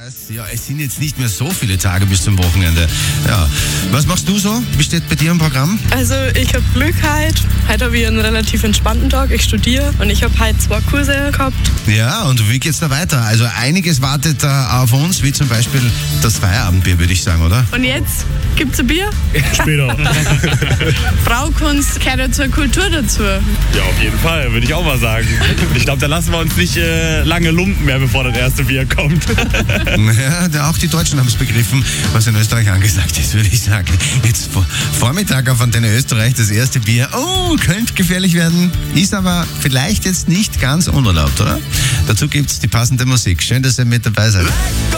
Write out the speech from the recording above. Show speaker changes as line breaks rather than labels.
Ja, es sind jetzt nicht mehr so viele Tage bis zum Wochenende. Ja. Was machst du so? Wie steht bei dir im Programm?
Also ich habe Glück heute. Heute habe ich einen relativ entspannten Tag. Ich studiere und ich habe heute 2 Kurse gehabt.
Ja, und wie geht's da weiter? Also einiges wartet da auf uns, wie zum Beispiel das Feierabendbier, würde ich sagen, oder?
Und jetzt gibt's ein Bier.
Später.
Braukunst gehört ja zur Kultur dazu.
Ja, auf jeden Fall, würde ich auch mal sagen. Ich glaube, da lassen wir uns nicht lange lumpen mehr, bevor das erste Bier kommt.
Ja, auch die Deutschen haben es begriffen, was in Österreich angesagt ist, würde ich sagen. Jetzt Vormittag auf Antenne Österreich das erste Bier. Oh, könnte gefährlich werden, ist aber vielleicht jetzt nicht ganz unerlaubt, oder? Dazu gibt's die passende Musik. Schön, dass ihr mit dabei seid.